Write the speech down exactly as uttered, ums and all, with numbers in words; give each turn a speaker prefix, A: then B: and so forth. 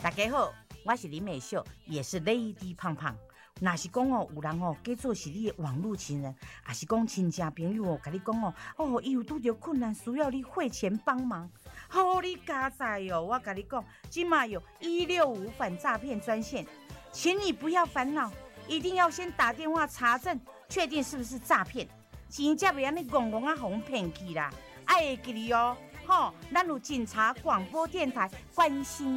A: 大家好，我是林美秀，也是 Lady 胖胖。若是讲哦，有人哦，假做是你的网络情人，还是讲亲戚朋友哦，甲你讲哦，哦，伊有拄着困难，需要你汇钱帮忙，好你加载哦！我甲你讲，今嘛有一六五反诈骗专线，请你不要烦恼，一定要先打电话查证，确定是不是诈骗，钱才袂安尼戆戆啊，互骗去啦！爱会记哩哦，吼，咱有警察广播电台关心。